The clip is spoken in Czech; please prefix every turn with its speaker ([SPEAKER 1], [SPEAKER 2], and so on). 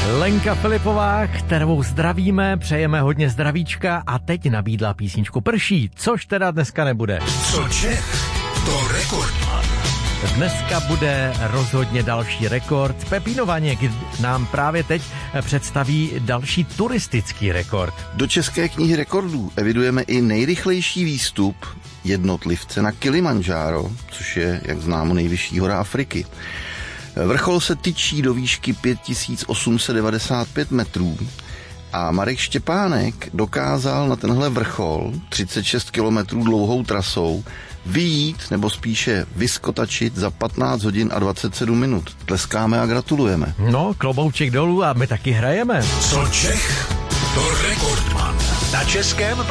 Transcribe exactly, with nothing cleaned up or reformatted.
[SPEAKER 1] Lenka Filipová, kterou zdravíme, přejeme hodně zdravíčka a teď nabídla písničku Prší, což teda dneska nebude.
[SPEAKER 2] Co Čech, to rekordman.
[SPEAKER 1] Dneska bude rozhodně další rekord. Pepíno Vaněk nám právě teď představí další turistický rekord.
[SPEAKER 3] Do České knihy rekordů evidujeme i nejrychlejší výstup jednotlivce na Kilimandžáro, což je, jak známo, nejvyšší hora Afriky. Vrchol se tyčí do výšky pět tisíc osm set devadesát pět metrů a Marek Štěpánek dokázal na tenhle vrchol třicet šest kilometrů dlouhou trasou vyjít, nebo spíše vyskotačit za patnáct hodin a dvacet sedm minut. Tleskáme a gratulujeme.
[SPEAKER 1] No, klobouček dolů a my taky hrajeme.
[SPEAKER 2] Co Čech, to rekordman. Na Českém